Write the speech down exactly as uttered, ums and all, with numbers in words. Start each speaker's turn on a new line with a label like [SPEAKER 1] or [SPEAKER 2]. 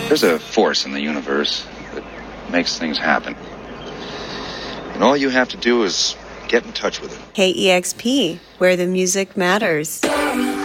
[SPEAKER 1] There's a force in the universe that makes things happen. And all you have to do is get in touch with it.
[SPEAKER 2] K E X P, where the music matters.